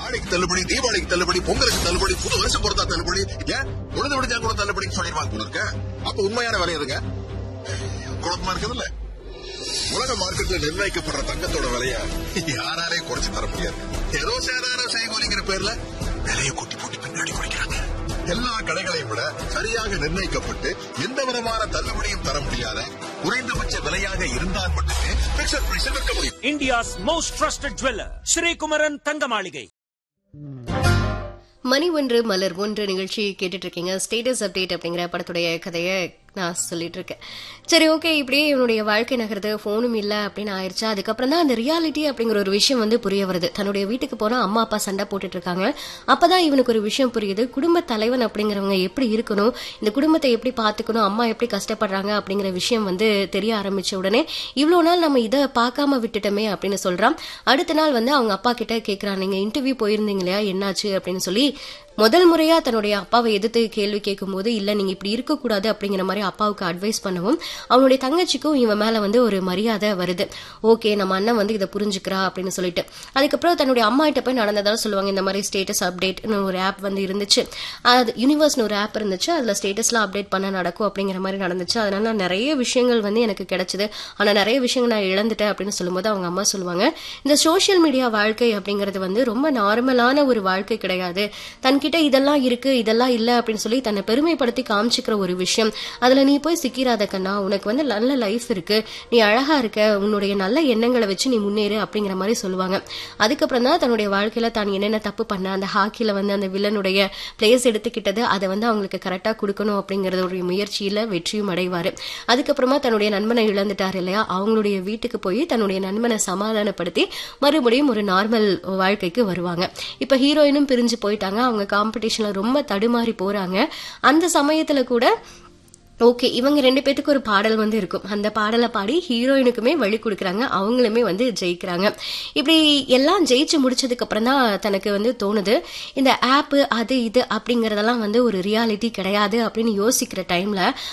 ஆடிக்கு தள்ளுபடி, தீபாவளிக்கு தள்ளுபடி, பொங்கலுக்கு தள்ளுபடி, புது வருஷம் பொறுத்தா தள்ளுபடி, ஏன் உழுது விடுஞ்சா கூட தள்ளுபடின்னு சொல்லிடுவாங்க போல இருக்க. அப்ப உண்மையான விலை எதுங்க? குழப்பமா இருக்குது இல்ல. உலக மார்க்கெட்ல நிர்ணயிக்கப்படுற தங்கத்தோட விலைய யாராலே குறைச்சு தர முடியாது. ஏதோ சேதாரம் செய்கூலிங்கிற பேர்ல விலையை கூட்டி போட்டு பின்னாடி குறைக்கிறாங்க. எல்லா கடைகளையும் விட சரியாக நிர்ணயிக்கப்பட்டு எந்த விதமான தள்ளுபடியும் தர முடியாத குறைந்தபட்ச விலையாக இருந்தால் மட்டுமே பிக்சர் பிரைஸ் விற்க முடியும். India's most trusted jeweller Sri Kumaran தங்க மாளிகை. மணி ஒன்று மலர் ஒன்று நிகழ்ச்சி கேட்டுட்டு இருக்கீங்க. ஸ்டேட்டஸ் அப்டேட் அப்படிங்கிற படத்துடைய கதையை நான் சொல்லிட்டு இருக்கேன். சரி, ஓகே, இப்படியே இவனுடைய வாழ்க்கை நகர்றது, போனும் இல்ல அப்படின்னு ஆயிடுச்சா. அதுக்கப்புறம் தான் அந்த ரியாலிட்டி அப்படிங்கிற ஒரு விஷயம் வந்து புரிய வருது. தன்னுடைய வீட்டுக்கு போனா அம்மா அப்பா சண்டை போட்டுட்டு இருக்காங்க. அப்பதான் இவனுக்கு ஒரு விஷயம் புரியுது. குடும்ப தலைவன் அப்படிங்கிறவங்க எப்படி இருக்கணும், இந்த குடும்பத்தை எப்படி பாத்துக்கணும், அம்மா எப்படி கஷ்டப்படுறாங்க அப்படிங்கிற விஷயம் வந்து தெரிய ஆரம்பிச்ச உடனே இவ்வளவு நாள் நம்ம இதை பார்க்காம விட்டுட்டோமே அப்படின்னு சொல்றான். அடுத்த நாள் வந்து அவங்க அப்பா கிட்ட கேட்கறான், நீங்க இன்டர்வியூ போயிருந்தீங்க இல்லையா, என்னாச்சு அப்படின்னு சொல்லி. முதல் முறையா தன்னுடைய அப்பாவை எதிர்த்து கேள்வி கேட்கும் போது, இல்ல நீங்க இப்படி இருக்கக்கூடாது அப்படிங்கிற மாதிரி அப்பாவுக்கு அட்வைஸ் பண்ணவும் அவனுடைய தங்கச்சிக்கும் இவன் மேல வந்து ஒரு மரியாதை வருது. ஓகே, நம்ம அண்ணன் வந்து இதை புரிஞ்சுக்கிறா அப்படின்னு சொல்லிட்டு அதுக்கப்புறம் தன்னுடைய அம்மா கிட்ட போய் நடந்ததால சொல்லுவாங்க. இந்த மாதிரி ஸ்டேட்டஸ் அப்டேட்னு ஒரு ஆப் வந்து இருந்துச்சு, அது யூனிவர்ஸ்னு ஒரு ஆப் இருந்துச்சு, அதுல ஸ்டேட்டஸ்லாம் அப்டேட் பண்ண நடக்கும் அப்படிங்கிற மாதிரி நடந்துச்சு. அதனால நிறைய விஷயங்கள் வந்து எனக்கு கிடைச்சது, ஆனா நிறைய விஷயங்கள் நான் இழந்துட்டேன் அப்படின்னு சொல்லும்போது அவங்க அம்மா சொல்லுவாங்க, இந்த சோசியல் மீடியா வாழ்க்கை அப்படிங்கிறது வந்து ரொம்ப நார்மலான ஒரு வாழ்க்கை கிடையாது. தன்கிட்ட இதெல்லாம் இருக்கு இதெல்லாம் இல்ல அப்படின்னு சொல்லி தன்னை பெருமைப்படுத்தி காமிச்சுக்கிற ஒரு விஷயம். அதுல நீ போய் சிக்கிறாத கண்ணா, உனக்கு வந்து நல்ல லைஃப் இருக்கு, நீ அழகா இருக்க, உன்னுடைய நல்ல எண்ணங்களை வச்சு நீ முன்னேறு அப்படிங்கிற மாதிரி சொல்லுவாங்க. அதுக்கப்புறம் தான் தன்னுடைய வாழ்க்கையில தான் என்னென்ன தப்பு பண்ண, அந்த ஹாக்கில வந்து அந்த வில்லனுடைய பிளேஸ் எடுத்துக்கிட்டது, அதை வந்து அவங்களுக்கு கரெக்டா கொடுக்கணும் அப்படிங்கறதுடைய முயற்சியில வெற்றியும் அடைவாரு. அதுக்கப்புறமா தன்னுடைய நண்பனை இழந்துட்டாரு இல்லையா, அவங்களுடைய வீட்டுக்கு போய் தன்னுடைய நண்பனை சமாதானப்படுத்தி மறுபடியும் ஒரு நார்மல் வாழ்க்கைக்கு வருவாங்க. இப்ப ஹீரோயினும் பிரிஞ்சு போயிட்டாங்க, அவங்க காம்படிஷன்ல ரொம்ப தடுமாறி போறாங்க. அந்த சமயத்துல கூட ஓகே, இவங்க ரெண்டு பேத்துக்கு ஒரு பாடல் வந்து இருக்கும், அந்த பாடலை பாடி ஹீரோயினுக்குமே வழி கொடுக்குறாங்க, அவங்களுமே வந்து ஜெயிக்கிறாங்க. இப்படி எல்லாம் ஜெயிச்சு முடிச்சதுக்கு அப்புறம் தான் தனக்கு வந்து தோணுது, இந்த ஆப் அது இது அப்படிங்கறதெல்லாம் வந்து ஒரு ரியாலிட்டி கிடையாது அப்படின்னு யோசிக்கிற டைம்ல